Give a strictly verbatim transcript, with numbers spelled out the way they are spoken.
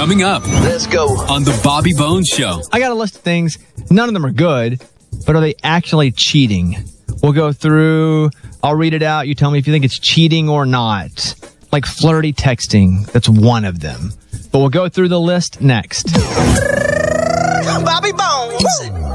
Coming up. Let's go. On the Bobby Bones Show. I got a list of things. None of them are good, but are they actually cheating? We'll go through. I'll read it out. You tell me if you think it's cheating or not. Like flirty texting. That's one of them. But we'll go through the list next. Bobby Bones.